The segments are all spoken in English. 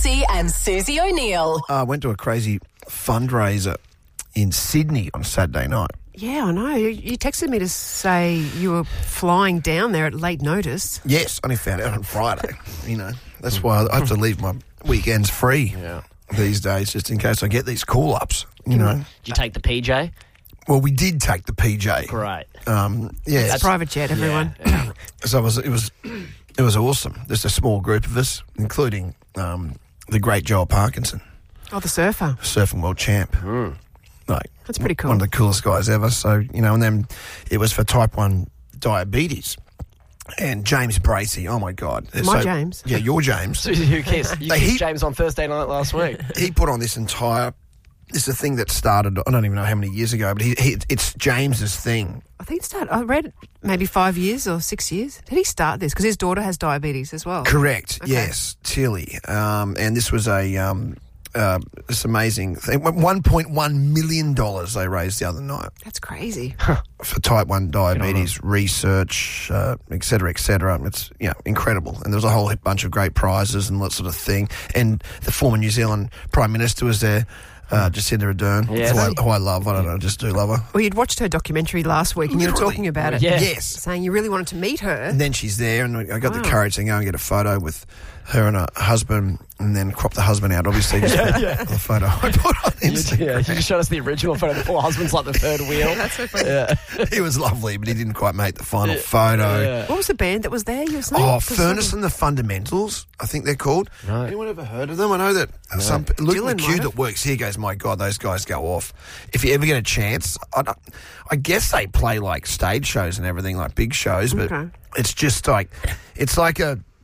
Lutzi and Susie O'Neill. I went to a crazy fundraiser in Sydney on Saturday night. Yeah, I know. You texted me to say you were flying down there at late notice. Yes, only found out on Friday. That's why I have to leave my weekends free these days, just in case I get these call-ups, Did you take the PJ? Well, we did take the PJ. Great. It's a private jet, everyone. Yeah. So it was awesome. There's a small group of us, including the great Joel Parkinson, Oh, the surfer. surfing world champ. Like, That's pretty cool. One of the coolest guys ever. So, and then it was for type 1 diabetes. And James Bracey, oh my God. James. Yeah, your James. Who kissed? You kissed James on Thursday night last week. He put on this is a thing that started, I don't even know how many years ago, but it's James's thing. I think I read maybe 5 years or 6 years. Did he start this? Because his daughter has diabetes as well. Correct, Okay. yes, Tilly. And this was this amazing thing. $1.1 million they raised the other night That's crazy. for type 1 diabetes research, et cetera, et cetera. It's incredible. And there was a whole bunch of great prizes and that sort of thing. And the former New Zealand Prime Minister was there, Jacinda Ardern, who I love. I don't know, I just do love her. Well, you'd watched her documentary last week and you were Literally. talking about it. Yeah. Yes. Saying you really wanted to meet her. And then she's there, and I got the courage to go and get a photo with her and her husband, and then crop the husband out, obviously, just for the photo I put on Instagram. You just showed us the original photo. The poor husband's like the third wheel. That's so funny. Yeah. He was lovely, but he didn't quite make the final photo. Yeah. What was the band that was there? You were saying? Oh, Furnace and the Fundamentals, I think they're called. Right. Anyone ever heard of them? I know that Luke Dylan might McHugh have. that works here goes, my God, those guys go off. If you ever get a chance, I guess they play like stage shows and everything, like big shows, but Okay. it's just like, it's like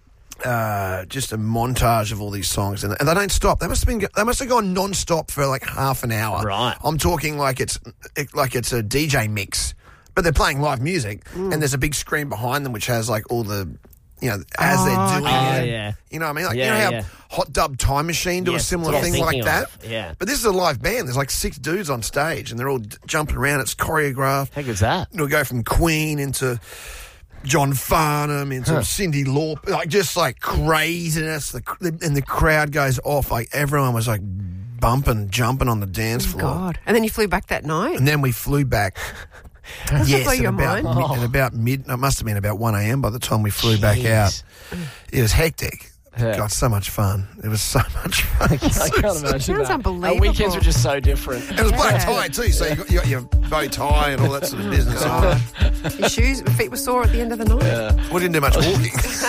just a montage of all these songs, and they don't stop. They must have gone non-stop for like half an hour. Right. I'm talking like it's a DJ mix, but they're playing live music, and there's a big screen behind them which has like all the, as they're doing it. yeah. You know what I mean? Like, Yeah, how Hot Dub Time Machine do a Yes, similar that's what thing I'm like thinking that? of. Yeah. But this is a live band. There's like 6 dudes on stage, and they're all jumping around. It's choreographed. How good's that? It'll go from Queen into John Farnham into Cyndi Lauper, like just like craziness. And the crowd goes off. Like everyone was like bumping, jumping on the dance floor. God. And then you flew back that night? And then we flew back. Does that blow your mind? It must have been about 1 a.m. by the time we flew back out. It was hectic. Yeah. Got so much fun. It was so much fun. I can't imagine Sounds that. unbelievable. Our weekends were just so different. It was black tie too, so you got your bow tie and all that sort of business on. Your feet were sore at the end of the night? We didn't do much walking.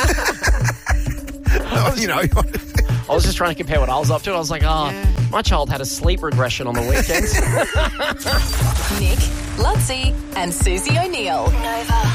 I was just trying to compare what I was up to. I was like, my child had a sleep regression on the weekends. Nick, Lutzi and Susie O'Neill. Nova.